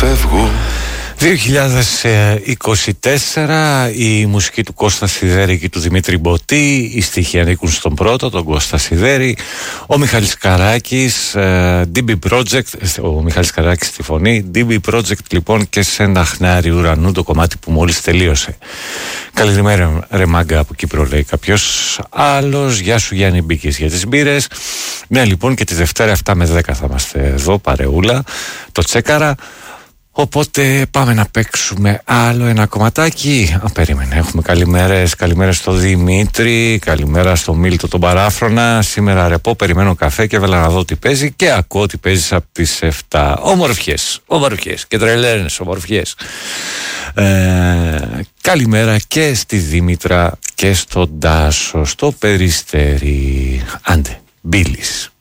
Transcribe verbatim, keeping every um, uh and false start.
φεύγω. δύο χιλιάδες είκοσι τέσσερα, η μουσική του Κώστα Σιδέρη και του Δημήτρη Μποτή, οι στίχοι ανήκουν στον πρώτο, τον Κώστα Σιδέρη, ο Μιχάλης Καράκης, ντι μπι Project, ο Μιχάλης Καράκης στη φωνή, ντι μπι Project λοιπόν και σε ένα χνάρι ουρανού, το κομμάτι που μόλις τελείωσε. Καλημέρα ρε μάγκα από Κύπρο, λέει κάποιος άλλος. Γεια σου Γιάννη Μπίκης για τις μπύρες. Ναι λοιπόν, και τη Δευτέρα εφτά με δέκα θα είμαστε εδώ παρεούλα, το τσέκαρα. Οπότε πάμε να παίξουμε άλλο ένα κομματάκι. Α, περίμενε, έχουμε καλημέρες. Καλημέρα στο Δημήτρη, καλημέρα στο Μίλτο τον Παράφρονα. Σήμερα ρεπό, περιμένω καφέ και έβαλα να δω τι παίζει και ακούω τι παίζει από τις εφτά. Ομορφιές, ομορφιές και τρελαίνες ομορφιές. Ε, καλημέρα και στη Δήμητρα και στον Τάσο, στο Περιστέρι. Άντε, Μπίλης.